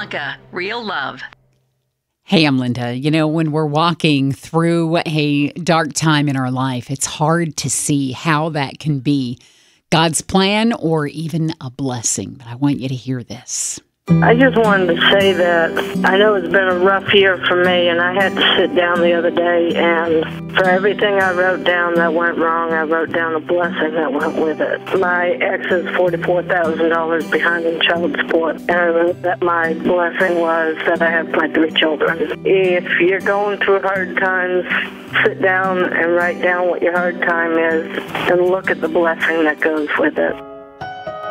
Blanca, Real Love. Hey, I'm Linda. You know, when we're walking through a dark time in our life, it's hard to see how that can be God's plan or even a blessing. But I want you to hear this. I just wanted to say that I know it's been a rough year for me, and I had to sit down the other day, and for everything I wrote down that went wrong, I wrote down a blessing that went with it. My ex is $44,000 behind in child support, and I wrote that my blessing was that I have my 3 children. If you're going through hard times, sit down and write down what your hard time is and look at the blessing that goes with it.